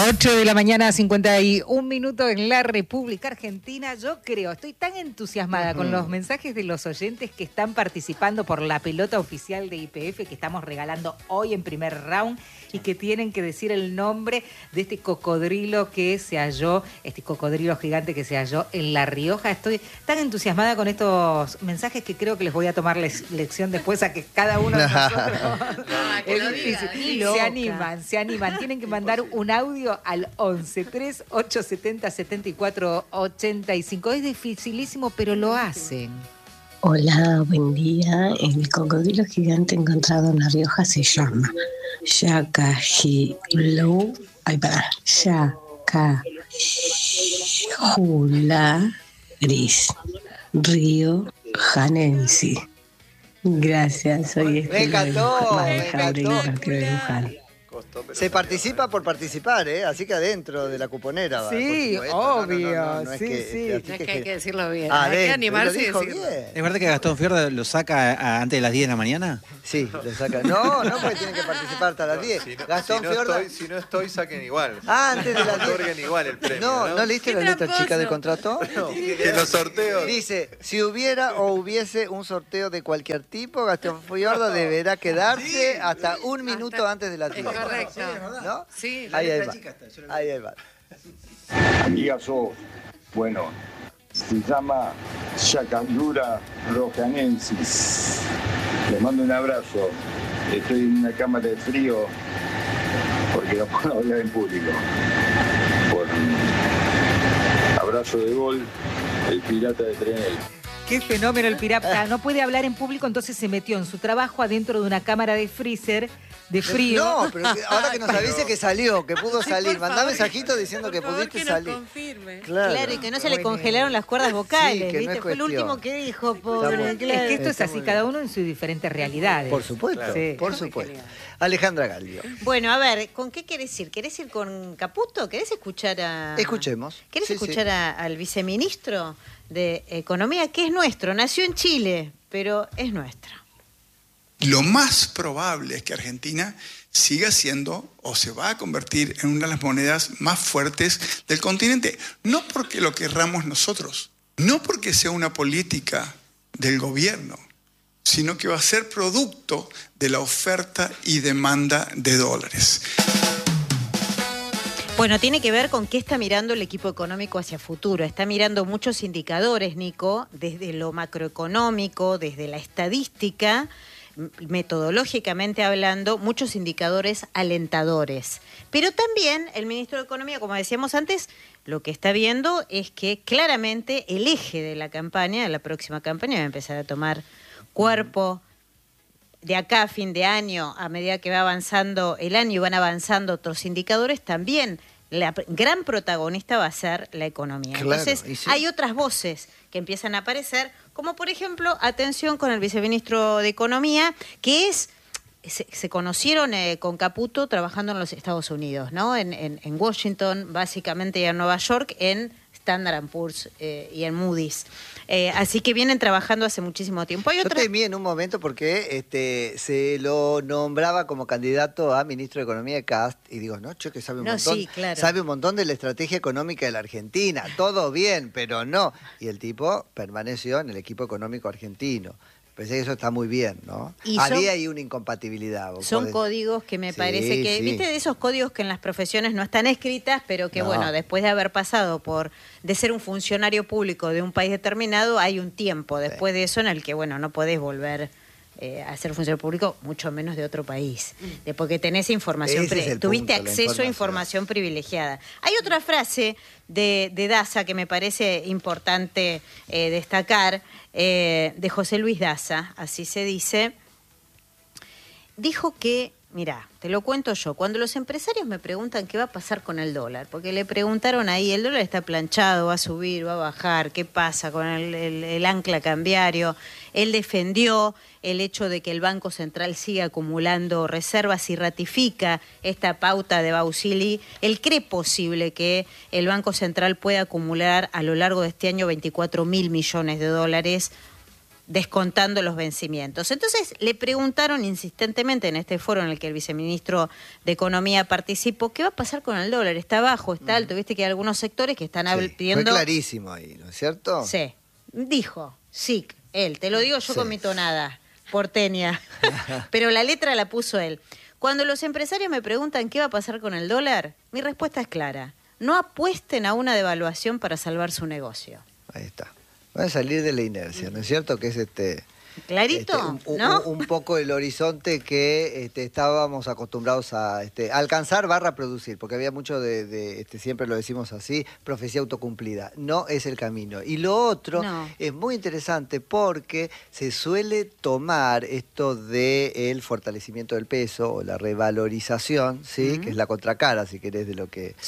8 de la mañana, 51 minutos en la República Argentina. Yo creo, estoy tan entusiasmada con los mensajes de los oyentes que están participando por la pelota oficial de YPF que estamos regalando hoy en primer round y que tienen que decir el nombre de este cocodrilo que se halló, este cocodrilo gigante que se halló en La Rioja. Estoy tan entusiasmada con estos mensajes que creo que les voy a tomar lección después a que cada uno de nosotros... Es difícil. Se animan. Tienen que mandar un audio al 11 3 870 74 85. Es dificilísimo, pero lo hacen. Hola, buen día. El cocodrilo gigante encontrado en La Rioja se llama Yacajilou. Yacajula Gris Río Janensi. Gracias, soy Me encantó. Se participa por participar, así que adentro de la cuponera. Sí, obvio. No es sí. No es que hay que decirlo bien. Ah, hay que animarse y decirlo. ¿Es verdad que Gastón Fierda lo saca antes de las 10 de la mañana? Sí, lo saca. No, porque tiene que participar hasta las 10. Gastón Fiorda. Si no estoy, saquen igual. Ah, antes de las 10. Otorguen igual el premio. ¿No leíste la letra chica del contrato? No, que los sorteos. Dice, si hubiera o hubiese un sorteo de cualquier tipo, Gastón Fiorda deberá quedarse hasta un minuto antes de las 10. Es correcto. ¿No? Sí, Ahí va. Ahí va. Amigazo, bueno, se llama Yacandura rojanensis. Les mando un abrazo. Estoy en una cámara de frío porque no puedo hablar en público. Por abrazo de gol, el pirata de Trenel. Qué fenómeno el pirata. No puede hablar en público, entonces se metió en su trabajo adentro de una cámara de freezer de frío. No, pero ahora que nos avise que salió, que pudo salir. Mandá mensajito diciendo que pudiste salir. Claro, y que no se le congelaron las cuerdas vocales, Sí, que no ¿viste? es Fue el cuestión. último que dijo, pobre. Está Claro. Es que esto es Está así, muy cada bien. uno en sus diferentes realidades. Por supuesto, Sí. por supuesto. Alejandra Galvio. Bueno, a ver, ¿con qué querés ir? ¿Querés ir con Caputo? ¿Querés escuchar a...? Escuchemos. ¿Querés Sí, escuchar sí. al viceministro de Economía, que es nuestro? Nació en Chile, pero es nuestro. Lo más probable es que Argentina siga siendo o se va a convertir en una de las monedas más fuertes del continente. No porque lo querramos nosotros, no porque sea una política del gobierno, sino que va a ser producto de la oferta y demanda de dólares. Bueno, tiene que ver con qué está mirando el equipo económico hacia futuro. Está mirando muchos indicadores, Nico, desde lo macroeconómico, desde la estadística, metodológicamente hablando, muchos indicadores alentadores. Pero también el ministro de Economía, como decíamos antes, lo que está viendo es que claramente el eje de la campaña, de la próxima campaña, va a empezar a tomar cuerpo de acá a fin de año, a medida que va avanzando el año y van avanzando otros indicadores, también la gran protagonista va a ser la economía. Claro, Entonces, sí. hay otras voces que empiezan a aparecer, como por ejemplo, atención con el viceministro de Economía, que es, se conocieron con Caputo trabajando en los Estados Unidos, ¿no? En Washington, básicamente, y en Nueva York, en Standard & Poor's y en Moody's. Así que vienen trabajando hace muchísimo tiempo. Yo temí en un momento porque se lo nombraba como candidato a ministro de Economía de Cast y digo, no, che, que sabe un montón. Sí, claro. Sabe un montón de la estrategia económica de la Argentina. Todo bien, pero no. Y el tipo permaneció en el equipo económico argentino. Pensé que eso está muy bien, ¿no? Había ahí una incompatibilidad. Son códigos que me parece que, viste, de esos códigos que en las profesiones no están escritas, pero que, bueno, después de haber pasado de ser un funcionario público de un país determinado, hay un tiempo después de eso en el que, bueno, no podés volver a ser funcionario público, mucho menos de otro país. Porque tenés información, tuviste acceso a información privilegiada. Hay otra frase de Daza que me parece importante destacar, de José Luis Daza, así se dice. Dijo que, mirá, te lo cuento yo, cuando los empresarios me preguntan qué va a pasar con el dólar, porque le preguntaron ahí, el dólar está planchado, va a subir, va a bajar, ¿qué pasa con el ancla cambiario? Él defendió el hecho de que el Banco Central siga acumulando reservas y ratifica esta pauta de Bausili. Él cree posible que el Banco Central pueda acumular a lo largo de este año 24.000 millones de dólares. descontando los vencimientos. Entonces le preguntaron insistentemente en este foro en el que el viceministro de Economía participó, ¿qué va a pasar con el dólar? ¿Está bajo, está alto? Viste que hay algunos sectores que están pidiendo... Fue clarísimo ahí, ¿no es cierto? Sí, dijo, sí, él, te lo digo yo con mi tonada porteña, pero la letra la puso él. Cuando los empresarios me preguntan qué va a pasar con el dólar, mi respuesta es clara, no apuesten a una devaluación para salvar su negocio. Ahí está. Van a salir de la inercia, ¿no es cierto? Que es clarito, ¿no? Un poco el horizonte que estábamos acostumbrados a alcanzar / producir, porque había mucho de siempre lo decimos así, profecía autocumplida. No es el camino. Y lo otro es muy interesante porque se suele tomar esto del fortalecimiento del peso o la revalorización, ¿sí? Que es la contracara, si querés, de lo que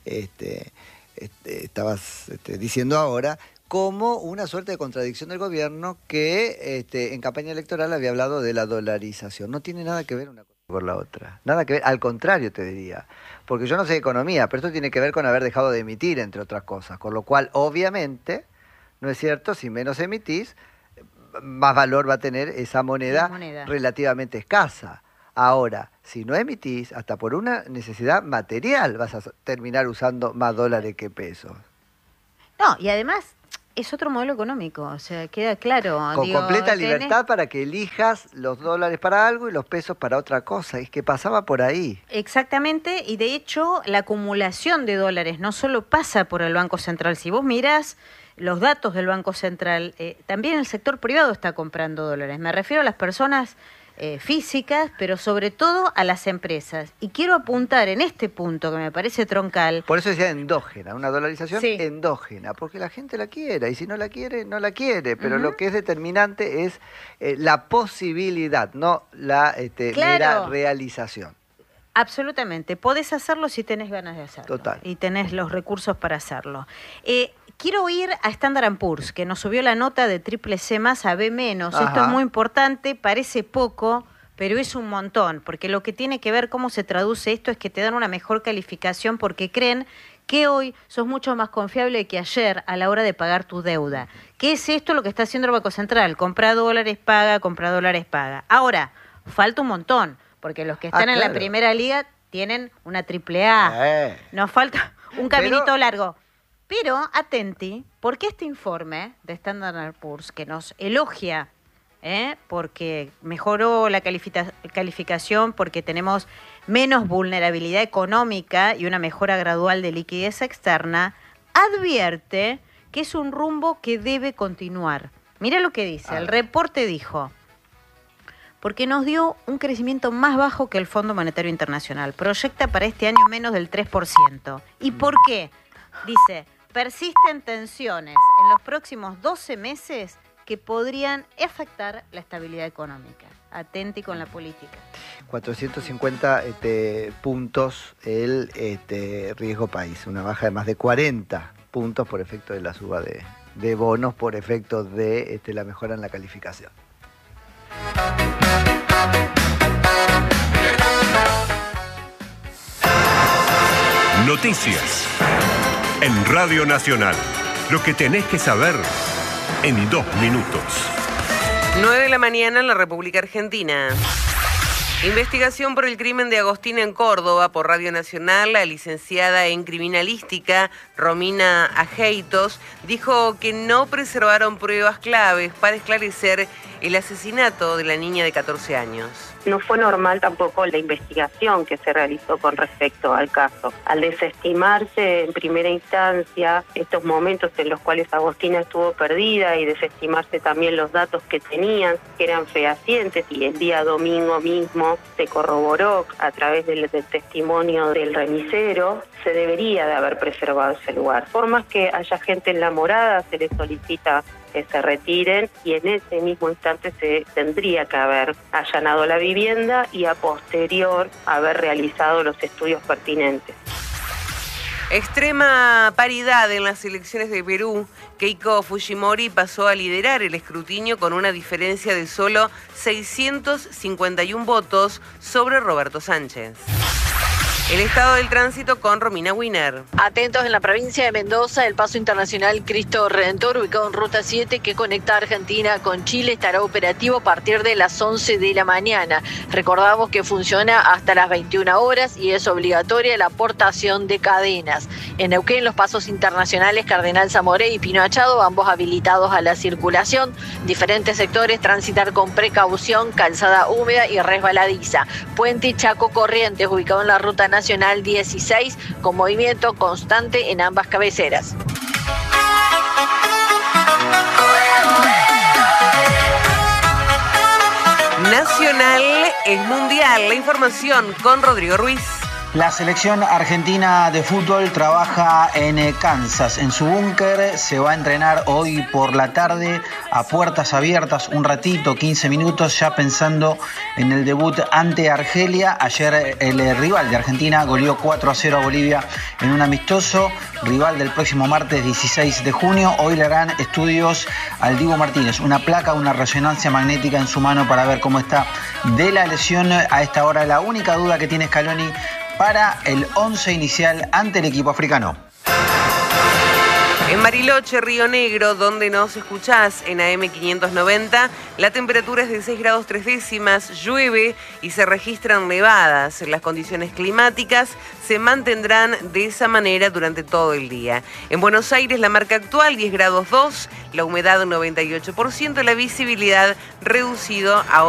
estabas diciendo ahora, como una suerte de contradicción del gobierno que en campaña electoral había hablado de la dolarización. No tiene nada que ver una cosa con la otra. Nada que ver, al contrario te diría. Porque yo no sé de economía, pero esto tiene que ver con haber dejado de emitir, entre otras cosas. Con lo cual, obviamente, ¿no es cierto? Si menos emitís, más valor va a tener esa moneda relativamente escasa. Ahora, si no emitís, hasta por una necesidad material vas a terminar usando más dólares que pesos. No, y además es otro modelo económico, o sea, queda claro. Con completa libertad para que elijas los dólares para algo y los pesos para otra cosa. Es que pasaba por ahí. Exactamente, y de hecho la acumulación de dólares no solo pasa por el Banco Central. Si vos mirás los datos del Banco Central, también el sector privado está comprando dólares. Me refiero a las personas físicas, pero sobre todo a las empresas. Y quiero apuntar en este punto que me parece troncal. Por eso decía endógena, una dolarización endógena, porque la gente la quiere, y si no la quiere, no la quiere, pero lo que es determinante es la posibilidad, no la mera realización. Absolutamente, podés hacerlo si tenés ganas de hacerlo. Total. Y tenés los recursos para hacerlo. Quiero ir a Standard & Poor's, que nos subió la nota de C+ a B-. Esto es muy importante, parece poco, pero es un montón, porque lo que tiene que ver cómo se traduce esto es que te dan una mejor calificación porque creen que hoy sos mucho más confiable que ayer a la hora de pagar tu deuda. ¿Qué es esto lo que está haciendo el Banco Central? Compra dólares, paga, compra dólares, paga. Ahora, falta un montón, porque los que están en la primera liga tienen una AAA. Nos falta un caminito largo. Pero, atenti, porque este informe de Standard & Poor's, que nos elogia, porque mejoró la calificación, porque tenemos menos vulnerabilidad económica y una mejora gradual de liquidez externa, advierte que es un rumbo que debe continuar. Mira lo que dice, el reporte dijo, porque nos dio un crecimiento más bajo que el Fondo Monetario Internacional, proyecta para este año menos del 3%. ¿Y por qué? Dice, persisten tensiones en los próximos 12 meses que podrían afectar la estabilidad económica. Atenti con la política. 450 puntos el riesgo país, una baja de más de 40 puntos por efecto de la suba de bonos, por efecto de la mejora en la calificación. Noticias en Radio Nacional. Lo que tenés que saber en 2 minutos. 9 de la mañana en la República Argentina. Investigación por el crimen de Agostina en Córdoba por Radio Nacional. La licenciada en criminalística, Romina Ajeitos, dijo que no preservaron pruebas claves para esclarecer el asesinato de la niña de 14 años. No fue normal tampoco la investigación que se realizó con respecto al caso. Al desestimarse en primera instancia estos momentos en los cuales Agostina estuvo perdida y desestimarse también los datos que tenían, que eran fehacientes, y el día domingo mismo se corroboró a través del testimonio del remisero, se debería de haber preservado ese lugar. Por más que haya gente en la morada, se les solicita que se retiren y en ese mismo instante se tendría que haber allanado la vivienda y a posterior haber realizado los estudios pertinentes. Extrema paridad en las elecciones de Perú. Keiko Fujimori pasó a liderar el escrutinio con una diferencia de solo 651 votos sobre Roberto Sánchez. El estado del tránsito con Romina Winer. Atentos en la provincia de Mendoza, el paso internacional Cristo Redentor, ubicado en Ruta 7, que conecta Argentina con Chile, estará operativo a partir de las 11 de la mañana. Recordamos que funciona hasta las 21 horas y es obligatoria la aportación de cadenas. En Neuquén, los pasos internacionales Cardenal Zamoré y Pino Achado, ambos habilitados a la circulación. Diferentes sectores transitar con precaución, calzada húmeda y resbaladiza. Puente Chaco Corrientes, ubicado en la Ruta Nacional 16, con movimiento constante en ambas cabeceras. Nacional es mundial. La información con Rodrigo Ruiz. La selección argentina de fútbol trabaja en Kansas, en su búnker. Se va a entrenar hoy por la tarde a puertas abiertas, un ratito, 15 minutos, ya pensando en el debut ante Argelia. Ayer el rival de Argentina goleó 4-0 a Bolivia en un amistoso, rival del próximo martes 16 de junio. Hoy le harán estudios al Dibu Martínez, una placa, una resonancia magnética en su mano para ver cómo está de la lesión. A esta hora la única duda que tiene Scaloni para el 11 inicial ante el equipo africano. En Bariloche, Río Negro, donde nos escuchás en AM 590, la temperatura es de 6 grados 3 décimas, llueve y se registran nevadas. Las condiciones climáticas se mantendrán de esa manera durante todo el día. En Buenos Aires, la marca actual 10 grados 2, la humedad 98%, la visibilidad reducido a